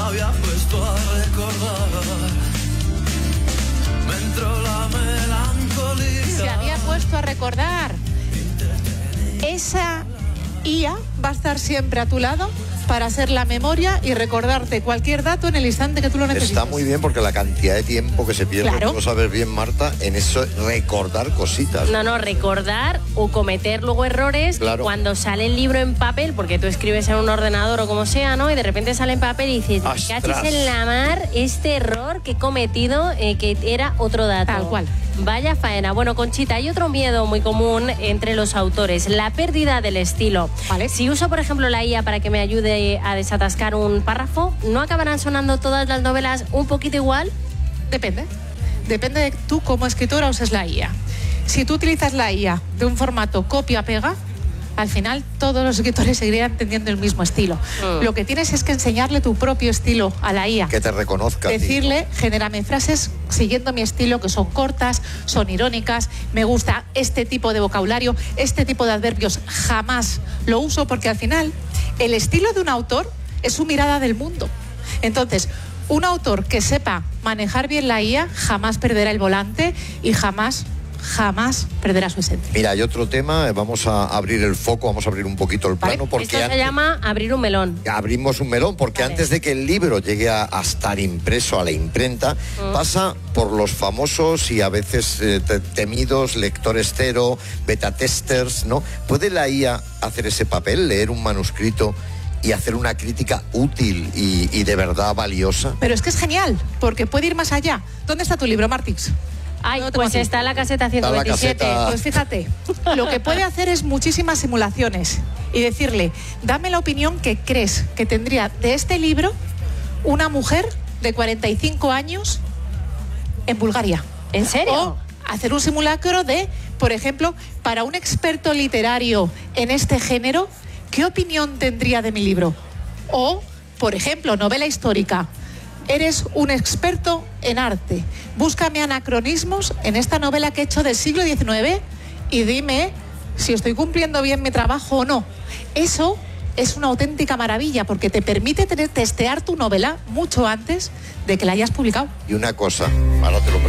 había puesto a recordar. Me entró la melancolía. Se había puesto a recordar. Esa IA va a estar siempre a tu lado para hacer la memoria y recordarte cualquier dato en el instante que tú lo necesites. Está muy bien porque la cantidad de tiempo que se pierde, claro, tú sabes bien, Marta, en eso recordar cositas. No, recordar o cometer luego errores, claro, cuando sale el libro en papel, porque tú escribes en un ordenador o como sea, ¿no? Y de repente sale en papel y dices, cachis en la mar, este error que he cometido, que era otro dato. Tal cual. Vaya faena. Bueno, Conchita, hay otro miedo muy común entre los autores, la pérdida del estilo. ¿Vale? Si uso, por ejemplo, la IA para que me ayude a desatascar un párrafo, ¿no acabarán sonando todas las novelas un poquito igual? Depende. Depende de tú como escritora uses la IA. Si tú utilizas la IA de un formato copia-pega, al final todos los escritores seguirían teniendo el mismo estilo. Lo que tienes es que enseñarle tu propio estilo a la IA. Que te reconozca. Decirle, genérame frases siguiendo mi estilo, que son cortas, son irónicas, me gusta este tipo de vocabulario, este tipo de adverbios jamás lo uso, porque al final el estilo de un autor es su mirada del mundo. Entonces, un autor que sepa manejar bien la IA jamás perderá el volante y jamás perderá su esencia. Mira, hay otro tema, vamos a abrir el foco, vamos a abrir un poquito el plano. Porque esto se llama abrir un melón. Abrimos un melón, porque antes de que el libro llegue a estar impreso a la imprenta, pasa por los famosos y a veces temidos lectores cero, beta testers, ¿no? ¿Puede la IA hacer ese papel, leer un manuscrito y hacer una crítica útil y de verdad valiosa? Pero es que es genial, porque puede ir más allá. ¿Dónde está tu libro, Martix? Ay, pues está en la caseta 127. Pues fíjate, lo que puede hacer es muchísimas simulaciones y decirle, dame la opinión que crees que tendría de este libro una mujer de 45 años en Bulgaria. ¿En serio? O hacer un simulacro de, por ejemplo, para un experto literario en este género, ¿qué opinión tendría de mi libro? O, por ejemplo, novela histórica. Eres un experto en arte. Búscame anacronismos en esta novela que he hecho del siglo XIX y dime si estoy cumpliendo bien mi trabajo o no. Eso es una auténtica maravilla porque te permite testear tu novela mucho antes de que la hayas publicado. Y una cosa, ahora te lo pregunto.